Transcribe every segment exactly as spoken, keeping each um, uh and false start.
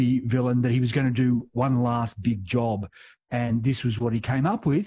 villain that he was going to do one last big job, and this was what he came up with.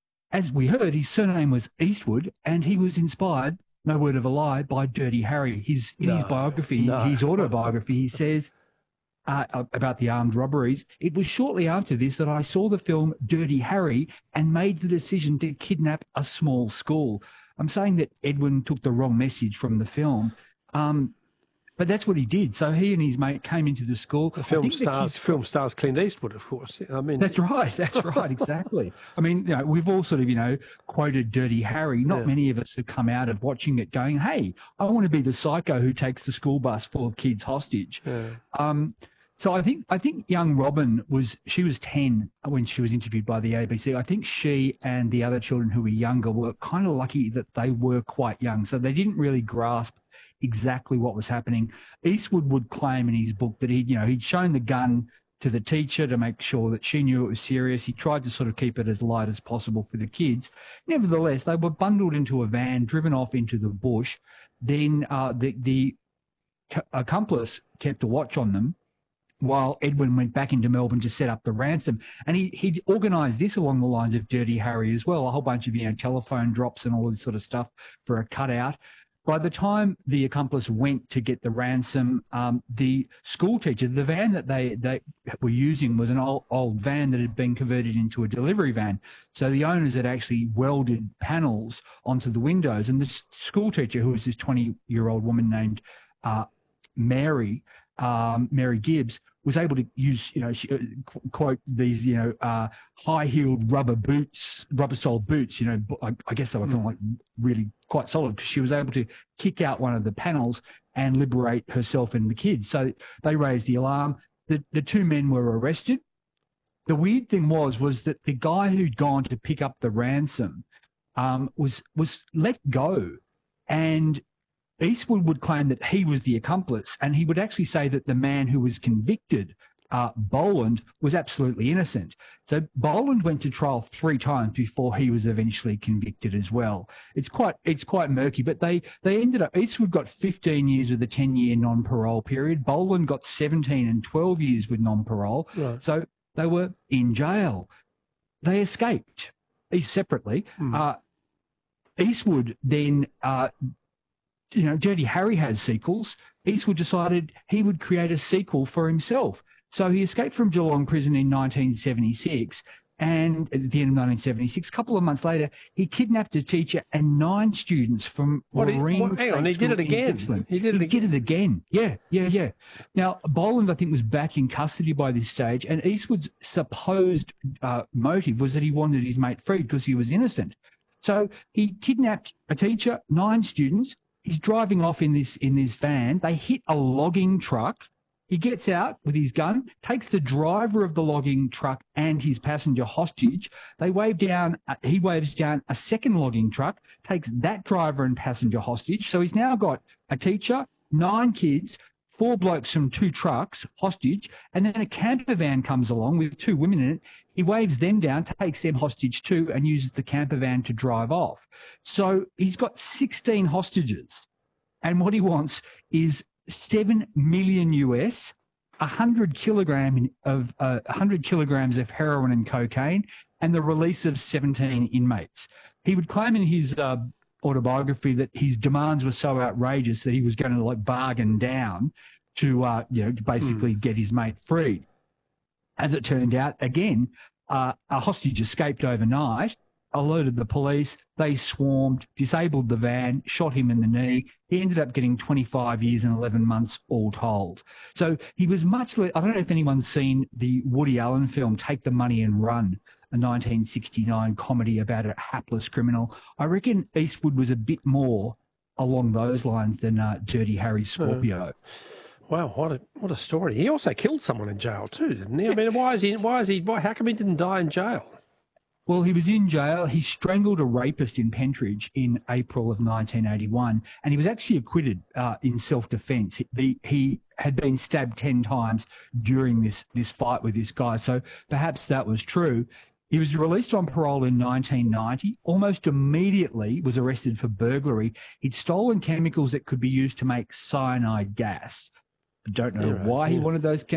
As we heard, his surname was Eastwood, and he was inspired, no word of a lie, by Dirty Harry. His in No, his biography, no. his autobiography, he says uh, about the armed robberies, "It was shortly after this that I saw the film Dirty Harry and made the decision to kidnap a small school." I'm saying that Edwin took the wrong message from the film. Um, But that's what he did. So he and his mate came into the school. The film the stars, kids... film stars Clint Eastwood, of course. I mean, that's right. That's right. Exactly. I mean, you know, we've all sort of, you know, quoted Dirty Harry. Not yeah. many of us have come out of watching it going, "Hey, I want to be the psycho who takes the school bus full of kids hostage." Yeah. Um, so I think I think young Robin was she was ten when she was interviewed by the A B C. I think she and the other children who were younger were kind of lucky that they were quite young, so they didn't really grasp exactly what was happening. Eastwood would claim in his book that he, you know, he'd shown the gun to the teacher to make sure that she knew it was serious. He tried to sort of keep it as light as possible for the kids. Nevertheless, they were bundled into a van, driven off into the bush. Then uh, the the accomplice kept a watch on them while Edwin went back into Melbourne to set up the ransom. And he he'd organised this along the lines of Dirty Harry as well, a whole bunch of, you know, telephone drops and all this sort of stuff for a cutout. By the time the accomplice went to get the ransom, um, the school teacher, the van that they, they were using was an old, old van that had been converted into a delivery van. So the owners had actually welded panels onto the windows. And the school teacher, who was this twenty-year-old woman named uh, Mary, um, Mary Gibbs, was able to use, you know, she, uh, quote, these, you know, uh, high-heeled rubber boots, rubber-soled boots, you know, I, I guess they were kind of like really quite solid, because she was able to kick out one of the panels and liberate herself and the kids. So they raised the alarm. The, the two men were arrested. The weird thing was, was that the guy who'd gone to pick up the ransom um, was was let go, and Eastwood would claim that he was the accomplice, and he would actually say that the man who was convicted, uh, Boland, was absolutely innocent. So Boland went to trial three times before he was eventually convicted as well. It's quite it's quite murky, but they, they ended up, Eastwood got fifteen years with a ten-year non-parole period. Boland got seventeen and twelve years with non-parole. Right. So they were in jail. They escaped, each separately. Mm. Uh, Eastwood then... Uh, You know, Dirty Harry has sequels. Eastwood decided he would create a sequel for himself. So he escaped from Geelong prison in nineteen seventy-six, and at the end of nineteen seventy-six, a couple of months later, he kidnapped a teacher and nine students from what, Marine what, hang State on, he School did it again. He did it he again. Did it again. Yeah, yeah, yeah. Now, Boland, I think, was back in custody by this stage, and Eastwood's supposed uh, motive was that he wanted his mate freed because he was innocent. So he kidnapped a teacher, nine students. He's driving off in this in this van. They hit a logging truck. He gets out with his gun, takes the driver of the logging truck and his passenger hostage. They wave down. Uh, he waves down a second logging truck, takes that driver and passenger hostage. So he's now got a teacher, nine kids, four blokes from two trucks hostage, and then a camper van comes along with two women in it. He waves them down, takes them hostage too, and uses the camper van to drive off. So he's got sixteen hostages, and what he wants is seven million U S, a hundred kilogram of uh, a hundred kilograms of heroin and cocaine, and the release of seventeen inmates. He would claim in his uh, autobiography that his demands were so outrageous that he was going to like bargain down to uh, you know to basically mm. get his mate freed. As it turned out, again, uh, a hostage escaped overnight, alerted the police, they swarmed, disabled the van, shot him in the knee. He ended up getting twenty-five years and eleven months all told. So he was much less, I don't know if anyone's seen the Woody Allen film Take the Money and Run, a nineteen sixty-nine comedy about a hapless criminal. I reckon Eastwood was a bit more along those lines than uh, Dirty Harry Scorpio. Uh. Wow, what a what a story! He also killed someone in jail too, didn't he? I mean, why is he? Why is he? Why? How come he didn't die in jail? Well, he was in jail. He strangled a rapist in Pentridge in April of nineteen eighty-one, and he was actually acquitted uh, in self-defence. He, he had been stabbed ten times during this this fight with this guy, so perhaps that was true. He was released on parole in nineteen ninety, almost immediately was arrested for burglary. He'd stolen chemicals that could be used to make cyanide gas. I don't know yeah, right, why yeah. he wanted those chemicals.